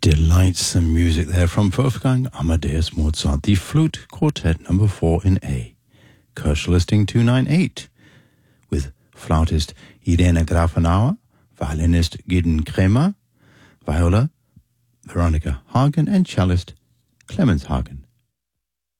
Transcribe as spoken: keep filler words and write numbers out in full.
Delightsome music there from Wolfgang Amadeus Mozart, the Flute Quartet number four in A, Koelsch listing two ninety-eight, with flautist Irene Grafenauer, violinist Gideon Kremer, viola Veronica Hagen, and cellist Clemens Hagen.